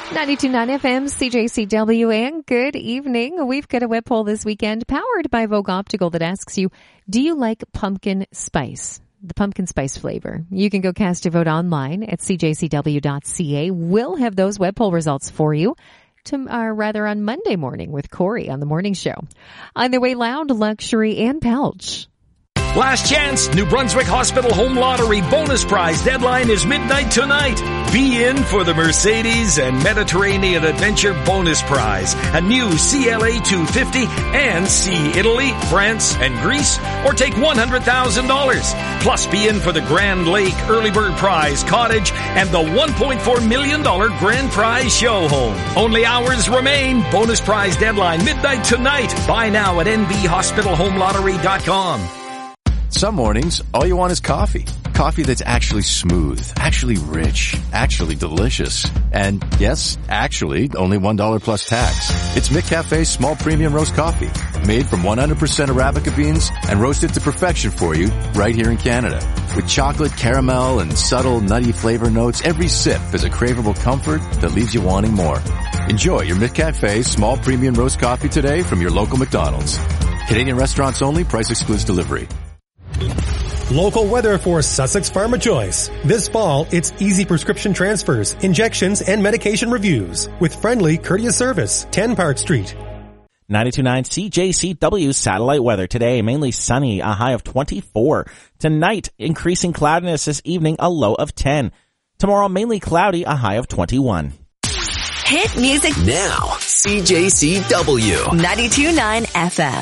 92.9 FM, CJCW, and good evening. We've got a web poll this weekend powered by Vogue Optical that asks you, do you like pumpkin spice? The pumpkin spice flavor. You can go cast your vote online at cjcw.ca. We'll have those web poll results for you on Monday morning with Corey on the morning show. On the way, Loud, Luxury, and Pelch. Last chance, New Brunswick Hospital Home Lottery bonus prize deadline is midnight tonight. Be in for the Mercedes and Mediterranean Adventure bonus prize, a new CLA 250, and see Italy, France, and Greece, or take $100,000. Plus be in for the Grand Lake Early Bird Prize Cottage and the $1.4 million Grand Prize Show Home. Only hours remain. Bonus prize deadline midnight tonight. Buy now at nbhospitalhomelottery.com. Some mornings, all you want is coffee. Coffee that's actually smooth, actually rich, actually delicious. And yes, actually, only $1 plus tax. It's McCafe's small premium roast coffee, made from 100% Arabica beans and roasted to perfection for you right here in Canada. With chocolate, caramel, and subtle nutty flavor notes, every sip is a craveable comfort that leaves you wanting more. Enjoy your McCafe small premium roast coffee today from your local McDonald's. Canadian restaurants only, price excludes delivery. Local weather for Sussex Pharma Choice. This fall, it's easy prescription transfers, injections, and medication reviews with friendly, courteous service. 10 Park Street. 92.9 CJCW satellite weather. Today, mainly sunny, a high of 24. Tonight, increasing cloudiness this evening, a low of 10. Tomorrow, mainly cloudy, a high of 21. Hit music now. CJCW 92.9 FM.